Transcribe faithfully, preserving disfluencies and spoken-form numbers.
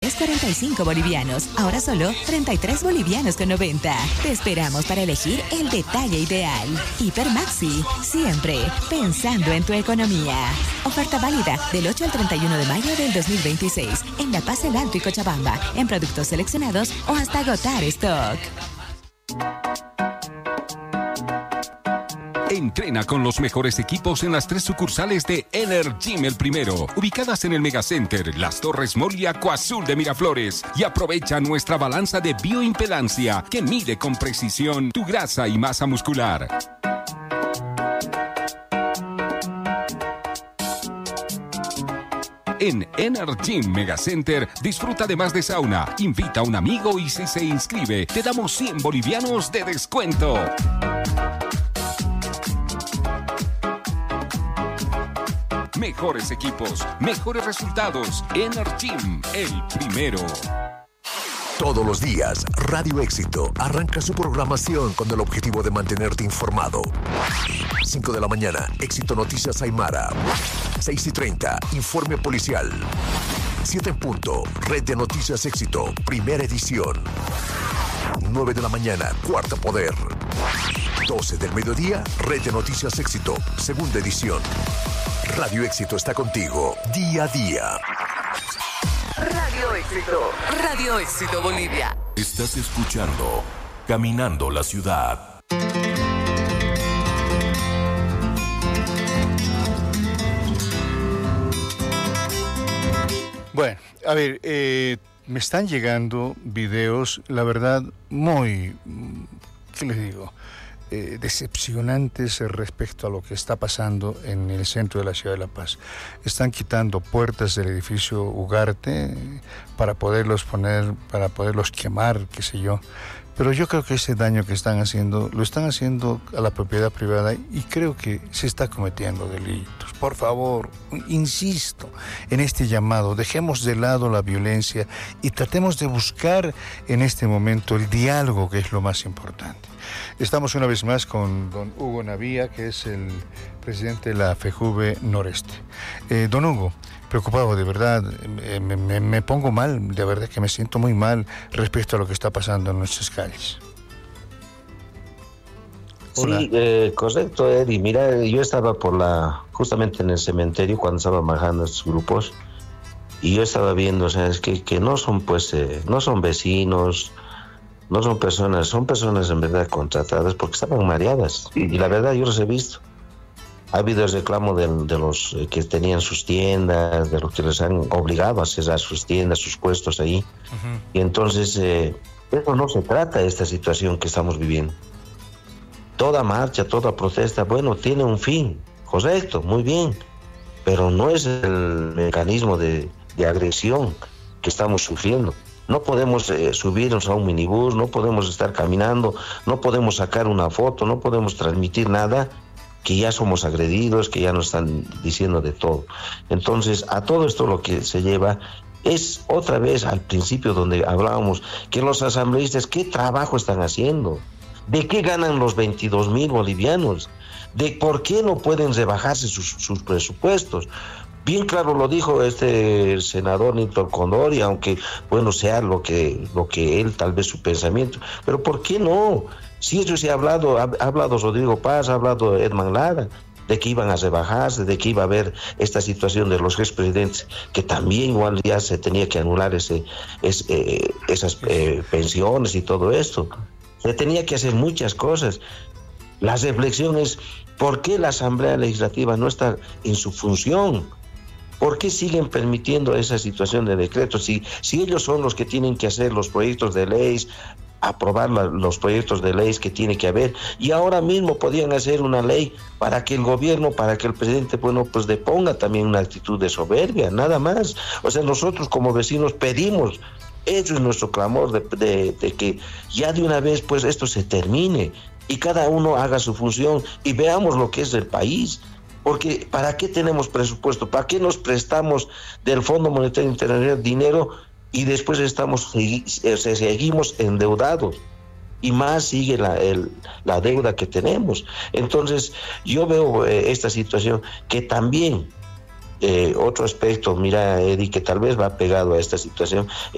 antes cuarenta y cinco bolivianos, ahora solo treinta y tres bolivianos con noventa. Te esperamos para elegir el detalle ideal. Hipermaxi, siempre pensando en tu economía. Oferta válida del ocho al treinta y uno de mayo del dos mil veintiséis en La Paz, El Alto y Cochabamba, en productos seleccionados o hasta agotar stock. Entrena con los mejores equipos en las tres sucursales de Energym El Primero, ubicadas en el Megacenter, Las Torres Mall y Acuazul de Miraflores. Y aprovecha nuestra balanza de bioimpedancia que mide con precisión tu grasa y masa muscular. En Energym Megacenter disfruta de más de sauna, invita a un amigo y si se inscribe te damos cien bolivianos de descuento. Mejores equipos, mejores resultados. Energym, el primero. Todos los días, Radio Éxito arranca su programación con el objetivo de mantenerte informado. cinco de la mañana, Éxito Noticias Aymara. seis y treinta, Informe Policial. siete en punto, Red de Noticias Éxito, primera edición. nueve de la mañana, Cuarto Poder. doce del mediodía, Red de Noticias Éxito, segunda edición. Radio Éxito está contigo, día a día. Radio Éxito, Radio Éxito Bolivia. Estás escuchando Caminando la Ciudad. Bueno, a ver, eh, me están llegando videos, la verdad, muy, ¿qué les digo? Eh, decepcionantes respecto a lo que está pasando en el centro de la ciudad de La Paz. Están quitando puertas del edificio Ugarte para poderlos poner, para poderlos quemar, qué sé yo. Pero yo creo que ese daño que están haciendo, lo están haciendo a la propiedad privada y creo que se está cometiendo delitos. Por favor, insisto en este llamado, dejemos de lado la violencia y tratemos de buscar en este momento el diálogo, que es lo más importante. Estamos una vez más con don Hugo Navía, que es el presidente de la FEJUVE Noreste. Eh, don Hugo, preocupado, de verdad, eh, me, me, me pongo mal, de verdad que me siento muy mal respecto a lo que está pasando en nuestras calles. Hola. Sí, eh, correcto, Eddie. Mira, yo estaba por la, justamente en el cementerio cuando estaban bajando estos grupos y yo estaba viendo, o sea, es que, que no son pues, eh, no son vecinos, no son personas, son personas en verdad contratadas porque estaban mareadas y, y la verdad yo los he visto. Ha habido el reclamo de, de los eh, que tenían sus tiendas, de los que les han obligado a cerrar sus tiendas, sus puestos ahí. Uh-huh. Y entonces, eh, eso no se trata de esta situación que estamos viviendo. Toda marcha, toda protesta, bueno, tiene un fin, correcto, muy bien, pero no es el mecanismo de, de agresión que estamos sufriendo. No podemos eh, subirnos a un minibús, no podemos estar caminando, no podemos sacar una foto, no podemos transmitir nada, que ya somos agredidos, que ya nos están diciendo de todo. Entonces, a todo esto lo que se lleva es otra vez al principio donde hablábamos que los asambleístas, ¿qué trabajo están haciendo? ¿De qué ganan los veintidós mil bolivianos? ¿De por qué no pueden rebajarse sus, sus presupuestos? Bien claro lo dijo este senador Néstor Condori, aunque bueno sea lo que, lo que él, tal vez su pensamiento, pero ¿por qué no? Si eso se ha hablado, ha, ha hablado Rodrigo Paz, ha hablado Edman Lara, de que iban a rebajarse, de que iba a haber esta situación de los expresidentes, que también igual ya se tenía que anular ese, ese, eh, esas eh, pensiones y todo esto. Se tenía que hacer muchas cosas. La reflexión es, ¿por qué la Asamblea Legislativa no está en su función? ¿Por qué siguen permitiendo esa situación de decretos? Si, si ellos son los que tienen que hacer los proyectos de leyes, aprobar la, los proyectos de leyes que tiene que haber, y ahora mismo podían hacer una ley para que el gobierno, para que el presidente, bueno, pues deponga también una actitud de soberbia, nada más. O sea, nosotros como vecinos pedimos, eso es nuestro clamor, de, de, de que ya de una vez pues esto se termine y cada uno haga su función y veamos lo que es el país. Porque ¿para qué tenemos presupuesto? ¿Para qué nos prestamos del Fondo Monetario Internacional dinero y después estamos seguimos endeudados? Y más sigue la, el, la deuda que tenemos. Entonces, yo veo eh, esta situación que también, eh, otro aspecto, mira, Eddie, que tal vez va pegado a esta situación,